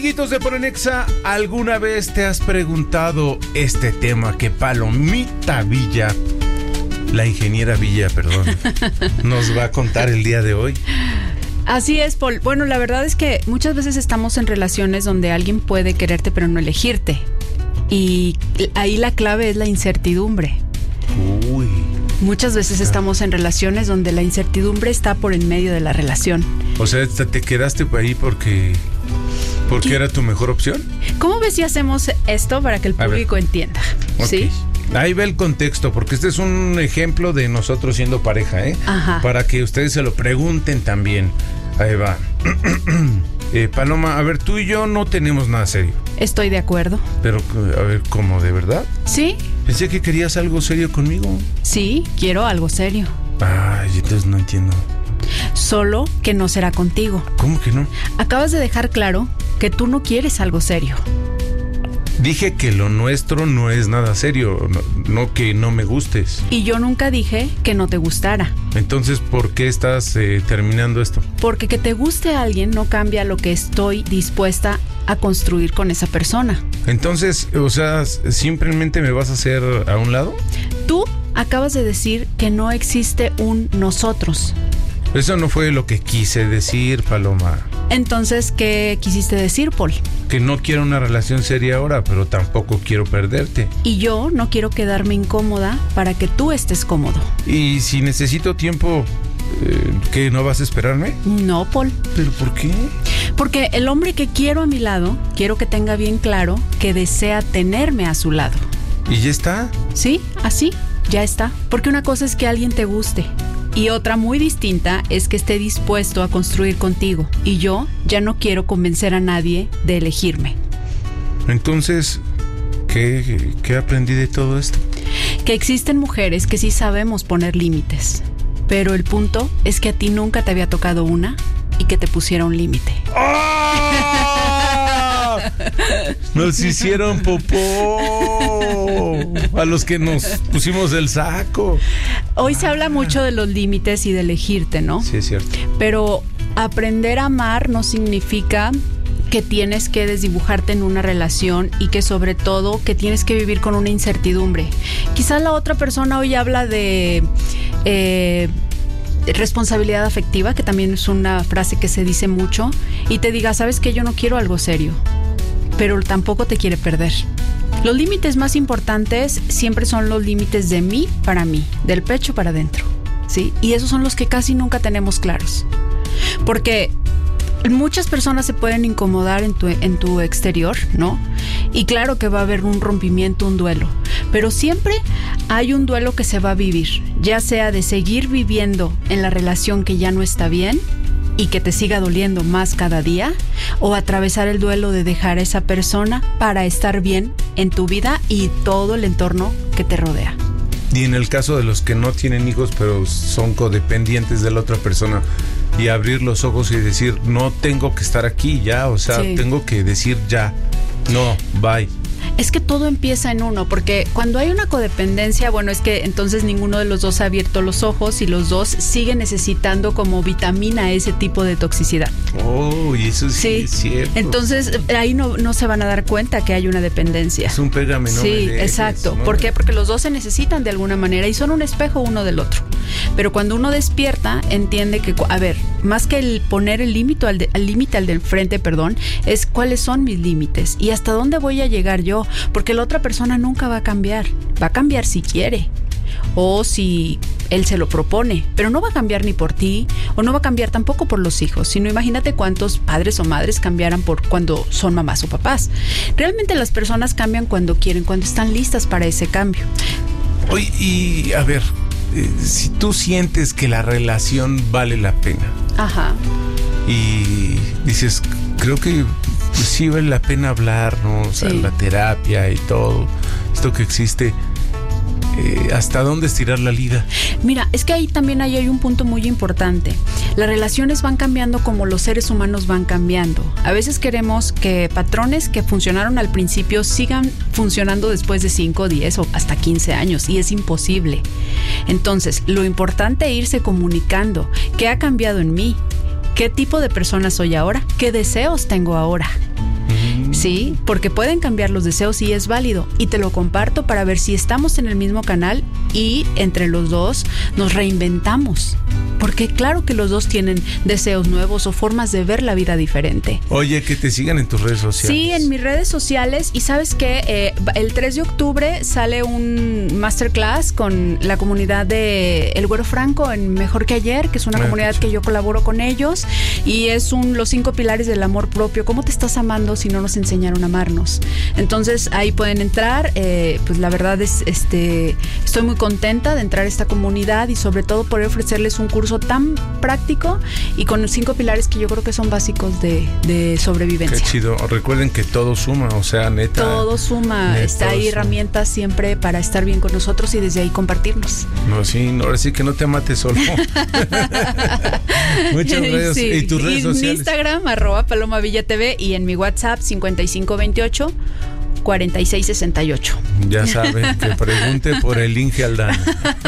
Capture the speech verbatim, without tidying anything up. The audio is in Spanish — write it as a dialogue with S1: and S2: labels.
S1: Amiguitos de Pronexa, ¿alguna vez te has preguntado este tema que Palomita Villa, la ingeniera Villa, perdón, nos va a contar el día de hoy?
S2: Así es, Paul. Bueno, la verdad es que muchas veces estamos en relaciones donde alguien puede quererte pero no elegirte. Y ahí la clave es la incertidumbre.
S1: Uy.
S2: Muchas veces estamos en relaciones donde la incertidumbre está por en medio de la relación.
S1: O sea, te quedaste ahí porque... ¿Porque ¿Qué? Era tu mejor opción?
S2: ¿Cómo ves si hacemos esto para que el público entienda?
S1: Okay.
S2: ¿Sí?
S1: Ahí ve el contexto, porque este es un ejemplo de nosotros siendo pareja, ¿eh?
S2: Ajá.
S1: Para que ustedes se lo pregunten también. Ahí va. eh, Paloma, a ver, tú y yo no tenemos nada serio.
S2: Estoy de acuerdo.
S1: Pero, a ver, ¿cómo? ¿De verdad?
S2: Sí.
S1: Pensé que querías algo serio conmigo.
S2: Sí, quiero algo serio.
S1: Ay, entonces no entiendo.
S2: Solo que no será contigo.
S1: ¿Cómo que no?
S2: Acabas de dejar claro que tú no quieres algo serio.
S1: Dije que lo nuestro no es nada serio, no, no que no me gustes.
S2: Y yo nunca dije que no te gustara.
S1: Entonces, ¿por qué estás eh, terminando esto?
S2: Porque que te guste a alguien no cambia lo que estoy dispuesta a construir con esa persona.
S1: Entonces, o sea, ¿simplemente me vas a hacer a un lado?
S2: Tú acabas de decir que no existe un nosotros.
S1: Eso no fue lo que quise decir, Paloma.
S2: Entonces, ¿qué quisiste decir, Paul?
S1: Que no quiero una relación seria ahora, pero tampoco quiero perderte.
S2: Y yo no quiero quedarme incómoda para que tú estés cómodo.
S1: Y si necesito tiempo, eh, ¿qué, no vas a esperarme?
S2: No, Paul.
S1: ¿Pero por qué?
S2: Porque el hombre que quiero a mi lado, quiero que tenga bien claro que desea tenerme a su lado.
S1: ¿Y ya está?
S2: Sí, así, ya está. Porque una cosa es que alguien te guste. Y otra muy distinta es que esté dispuesto a construir contigo. Y yo ya no quiero convencer a nadie de elegirme.
S1: Entonces, ¿qué, qué aprendí de todo esto?
S2: Que existen mujeres que sí sabemos poner límites. Pero el punto es que a ti nunca te había tocado una y que te pusiera un límite.
S1: ¡Oh! Nos hicieron popó a los que nos pusimos el saco.
S2: Hoy se habla mucho de los límites y de elegirte, ¿no?
S1: Sí, es cierto.
S2: Pero aprender a amar no significa que tienes que desdibujarte en una relación y que sobre todo que tienes que vivir con una incertidumbre. Quizás la otra persona hoy habla de eh, responsabilidad afectiva, que también es una frase que se dice mucho, y te diga, ¿sabes qué? Yo no quiero algo serio, pero tampoco te quiere perder. Los límites más importantes siempre son los límites de mí para mí, del pecho para adentro, ¿sí? Y esos son los que casi nunca tenemos claros. Porque muchas personas se pueden incomodar en tu, en tu exterior, ¿no? Y claro que va a haber un rompimiento, un duelo. Pero siempre hay un duelo que se va a vivir, ya sea de seguir viviendo en la relación que ya no está bien y que te siga doliendo más cada día, o atravesar el duelo de dejar a esa persona para estar bien en tu vida y todo el entorno que te rodea.
S1: Y en el caso de los que no tienen hijos pero son codependientes de la otra persona, y abrir los ojos y decir, no tengo que estar aquí ya, o sea, sí. Tengo que decir ya, no, bye.
S2: Es que todo empieza en uno, porque cuando hay una codependencia, bueno, es que entonces ninguno de los dos ha abierto los ojos y los dos siguen necesitando como vitamina ese tipo de toxicidad.
S1: Oh, y eso sí, sí es cierto.
S2: Entonces ahí no, no se van a dar cuenta que hay una dependencia.
S1: Es un pégame, no
S2: Sí,
S1: me dejes,
S2: exacto.
S1: ¿no?
S2: ¿Por qué? Porque los dos se necesitan de alguna manera y son un espejo uno del otro. Pero cuando uno despierta, entiende que, a ver, más que el poner el límite al, de, al límite al del frente, perdón, es cuáles son mis límites y hasta dónde voy a llegar yo, porque la otra persona nunca va a cambiar. Va a cambiar si quiere o si él se lo propone, pero no va a cambiar ni por ti o no va a cambiar tampoco por los hijos, sino imagínate cuántos padres o madres cambiaran por cuando son mamás o papás. Realmente las personas cambian cuando quieren, cuando están listas para ese cambio.
S1: Oye, y a ver, eh, si tú sientes que la relación vale la pena.
S2: Ajá.
S1: Y dices, creo que pues sí vale la pena hablar, ¿no? O sea, sí. La terapia y todo esto que existe. Eh, ¿Hasta dónde estirar la liga?
S2: Mira, es que ahí también hay, hay un punto muy importante. Las relaciones van cambiando como los seres humanos van cambiando. A veces queremos que patrones que funcionaron al principio sigan funcionando después de cinco, diez o hasta quince años, y es imposible. Entonces, lo importante es irse comunicando. ¿Qué ha cambiado en mí? ¿Qué tipo de persona soy ahora? ¿Qué deseos tengo ahora? Sí, porque pueden cambiar los deseos y es válido. Y te lo comparto para ver si estamos en el mismo canal y entre los dos nos reinventamos. Porque claro que los dos tienen deseos nuevos o formas de ver la vida diferente.
S1: Oye, que te sigan en tus redes sociales.
S2: Sí, en mis redes sociales. Y sabes que eh, el tres de octubre sale un masterclass con la comunidad de El Güero Franco en Mejor que Ayer, que es una ah, comunidad que yo colaboro con ellos. Y es un los cinco pilares del amor propio. ¿Cómo te estás amando si no nos enseñaron a amarnos? Entonces ahí pueden entrar. Eh, pues la verdad es, este, estoy muy contenta de entrar a esta comunidad y sobre todo poder ofrecerles un curso tan práctico y con cinco pilares que yo creo que son básicos de, de sobrevivencia.
S1: Qué chido. Recuerden que todo suma, o sea, neta.
S2: Todo suma. Neta, está ahí herramientas siempre para estar bien con nosotros y desde ahí compartirnos.
S1: No, sí, no, ahora sí que no te mates solo. Muchas gracias.
S2: Sí.
S1: ¿Y tus redes
S2: y
S1: sociales?
S2: En Instagram, arroba Paloma Villa T V y en mi WhatsApp cincuenta y cinco veintiocho cuarenta y seis sesenta y ocho.
S1: Ya saben, que pregunte por el Inge Aldana.